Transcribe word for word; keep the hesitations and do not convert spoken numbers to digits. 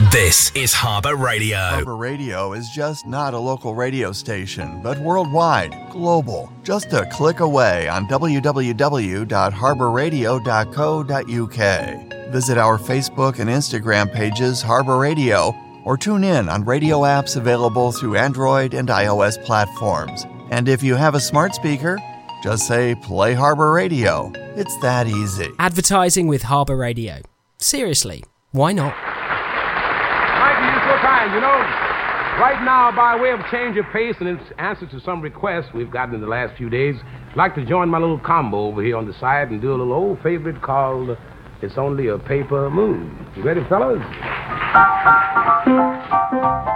This is Harbor Radio. Harbor Radio is just not a local radio station, but worldwide, global. Just a click away on w w w dot harbor radio dot co dot u k. Visit our Facebook and Instagram pages, Harbor Radio, or tune in on radio apps available through Android and iOS platforms. And if you have a smart speaker, just say, play Harbor Radio. It's that easy. Advertising with Harbor Radio. Seriously, why not? Mikey, you're so kind. You know, right now, by way of change of pace and in answer to some requests we've gotten in the last few days, I'd like to join my little combo over here on the side and do a little old favorite called It's Only a Paper Moon. You ready, fellas?